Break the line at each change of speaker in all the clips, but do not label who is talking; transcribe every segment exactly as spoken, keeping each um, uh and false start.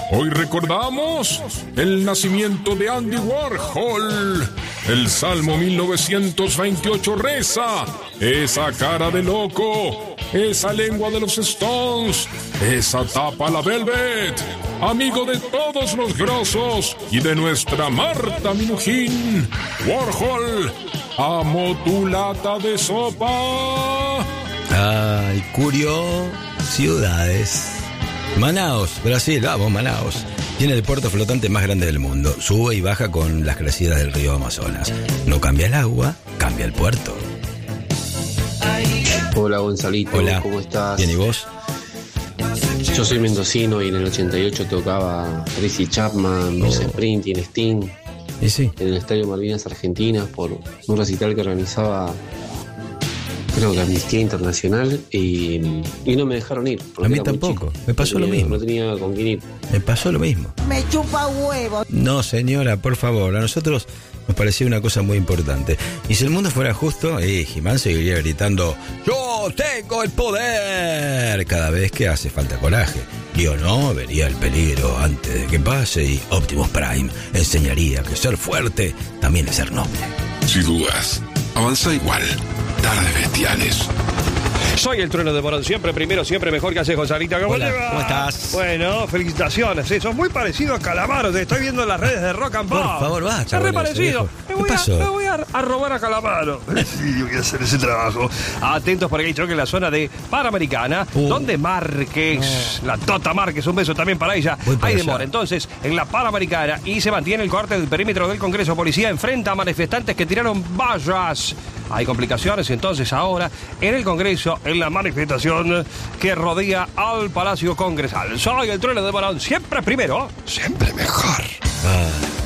Hoy recordamos el nacimiento de Andy Warhol. El Salmo mil novecientos veintiocho reza: esa cara de loco, esa lengua de los Stones, esa tapa la Velvet, amigo de todos los grosos y de nuestra Marta Minujín. Warhol, amo tu lata de sopa.
Ay, curiosidades. Manaos, Brasil, vamos, Manaos. Tiene el puerto flotante más grande del mundo. Sube y baja con las crecidas del río Amazonas. No cambia el agua, cambia el puerto.
Hola, Gonzalito.
Hola.
¿Cómo estás?
Bien, ¿y vos?
Yo soy mendocino y en el ochenta y ocho tocaba Tracy Chapman, Bruce Springsteen, Sting.
¿Y sí?
En el Estadio Malvinas Argentinas por un recital que organizaba, creo que Amnistía Internacional, y, y no me dejaron ir.
A mí tampoco, me pasó
no tenía,
lo mismo.
No tenía con quién ir.
Me pasó lo mismo.
Me chupa huevo.
No, señora, por favor, a nosotros nos parecía una cosa muy importante. Y si el mundo fuera justo, eh, He-Man seguiría gritando: ¡yo tengo el poder! Cada vez que hace falta coraje. Y o no, vería el peligro antes de que pase, y Optimus Prime enseñaría que ser fuerte también es ser noble.
Si dudas, avanza igual. Tarde bestiales.
Soy el trueno de Morón, siempre primero, siempre mejor. ¿Qué haces, Gonzalita? ¿Cómo
Hola,
te va?
¿cómo estás?
Bueno, felicitaciones. Eso es muy parecido a Calamaro. Te estoy viendo en las redes de Rock and Pop.
Por favor, basta
Es re
con eso,
parecido.
viejo.
Me
¿Qué
voy, a,
pasó?
me voy a, a robar a Calamaro. Sí, yo voy a hacer ese trabajo. Atentos porque hay choque en la zona de Panamericana,
Uh.
donde Márquez, la Tota Márquez, un beso también para ella.
Voy para
Hay
allá.
demora. Entonces, en la Panamericana, y se mantiene el corte del perímetro del Congreso. Policía enfrenta a manifestantes que tiraron vallas. Hay complicaciones, entonces ahora en el Congreso, en la manifestación que rodea al Palacio Congresal. Soy el trueno de Morón, siempre primero, siempre mejor.
Ah.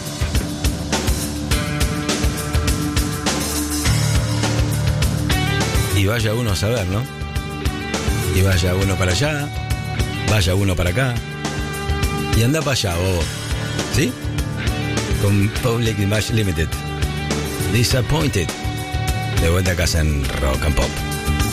Y vaya uno a saber, ¿no? Y vaya uno para allá, vaya uno para acá, y anda para allá vos, ¿sí? Con Public Image Limited. Disappointed. De vuelta a casa en Rock and Pop.